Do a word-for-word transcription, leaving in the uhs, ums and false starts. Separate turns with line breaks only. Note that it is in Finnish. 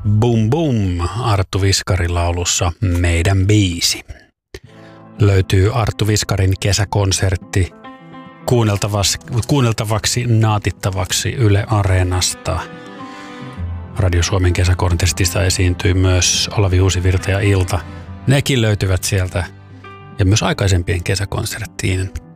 Boom Boom Arttu Viskarin laulussa Meidän biisi. Löytyy Arttu Viskarin kesäkonsertti kuunneltavaksi, kuunneltavaksi naatittavaksi Yle Areenasta. Radio Suomen kesäkonsertista esiintyy myös Olavi Uusivirta ja Ilta. Nekin löytyvät sieltä ja myös aikaisempien kesäkonserttien